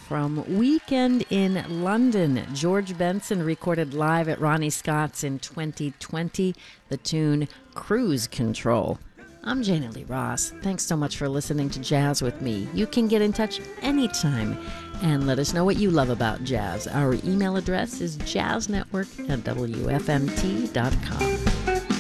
From Weekend in London, George Benson recorded live at Ronnie Scott's in 2020, the tune Cruise Control. I'm Jana Lee Ross. Thanks so much for listening to Jazz with me. You can get in touch anytime and let us know what you love about jazz. Our email address is jazznetwork@wfmt.com.